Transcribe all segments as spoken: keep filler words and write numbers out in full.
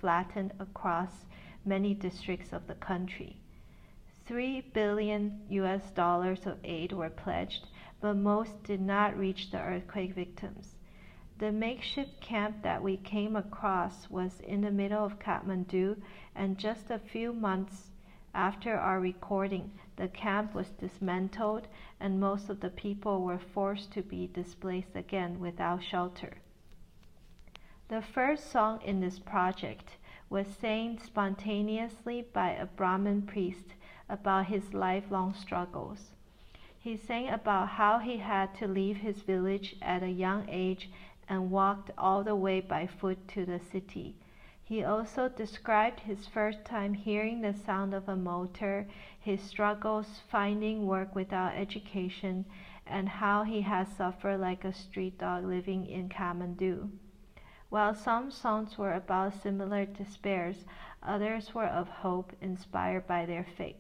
flattened across many districts of the country. Three billion U S dollars of aid were pledged, but most did not reach the earthquake victims. The makeshift camp that we came across was in the middle of Kathmandu, and just a few months after our recording, the camp was dismantled and most of the people were forced to be displaced again without shelter. The first song in this project was sang spontaneously by a Brahmin priest about his lifelong struggles. He sang about how he had to leave his village at a young age and walked all the way by foot to the city. He also described his first time hearing the sound of a motor, his struggles finding work without education, and how he has suffered like a street dog living in Kathmandu. While some songs were about similar despairs, others were of hope inspired by their faiths.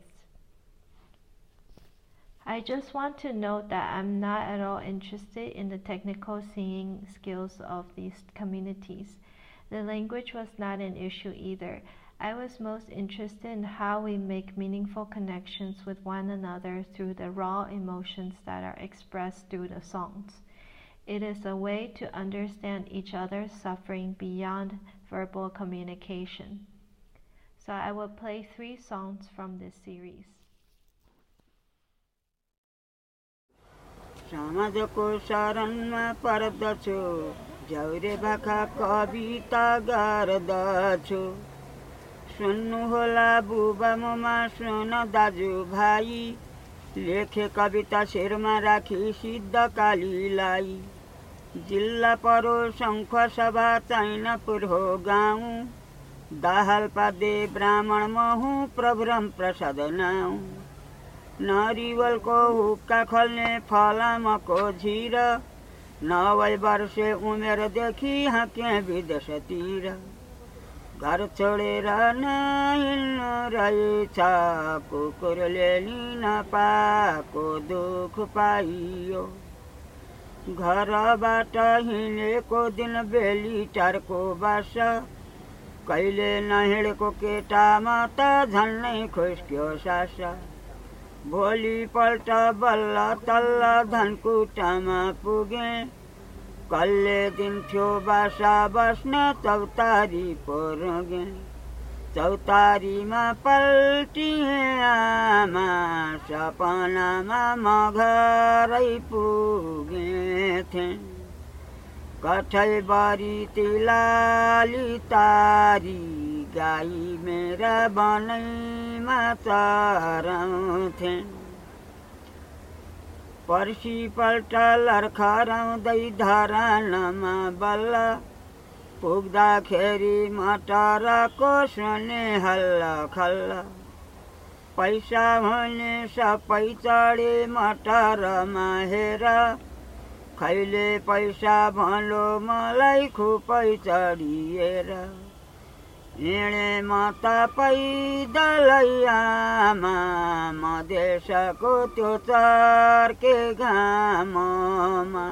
I just want to note that I'm not at all interested in the technical singing skills of these communities. The language was not an issue either. I was most interested in how we make meaningful connections with one another through the raw emotions that are expressed through the songs. It is a way to understand each other's suffering beyond verbal communication. So I will play three songs from this series. समाजको शरणमा पर्दछु, झौरे भाका कविता गर्दछु। सुन्नुहोला बुबा ममा, सुन दाजु भाइ, लेखे कविता शिरमा राखी सिद्ध कालीलाई। जिल्ला परो शङ्ख सभा चैनपुर हो गाउँ, दाहालपादे ब्राह्मण महु प्रभुराम प्रसाद नाउँ। नरिवलको हुक्का खल्ने फलामको झिर, नौ वर्षे उमेरदेखि हाँके विदेशतिर। घर छोडेर नहिँड्नु रहेछ, कुकुरले लिन पाएको दुख पाइयो। घरबाट हिँडेको दिन बेली टारको बास, कहिले नहिँडेको केटामा त झन्नै खुस्क्यो सास। भोलिपल्ट बल्ल तल्ल धनकुटामा पुगे, कल्ले दिन थियो बासा बस्न चौतारी पुगे। चौतारीमा पल्टिए आमा, सपनामा म घरै पुगेथे। कठैबरी तिलाली तारी, गाई मेरा बनैमा चराउँथे। पर्सिपल्ट लर्खराउँदै धरानमा बल्ल, पुग्दाखेरि मटरको सुने हल्ला खल्ला। पैसा भने सबै चढे मटरमा हेर, खैले पैसा भलो मलाई खुपै चढिएर। हिँडे म त पैदलै आमा, मधेसको त्यो चर्के घाममा।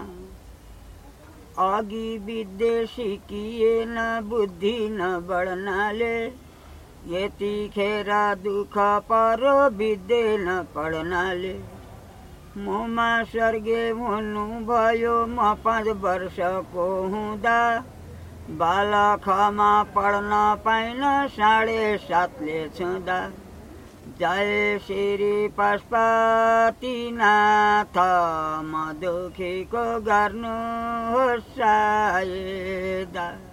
अघि विद्या सिकिएन बुद्धि नबढ्नाले, यतिखेर दुःख परो विद्या नपढ्नाले। मुमा स्वर्गे हुनु भयो म पाँच वर्षको हुँदा, बालखमा पढ्न पाइन साढे सातले छुँदा। जय श्री पशुपतिनाथ, म दुखीको गर्नुहोस् सहायता।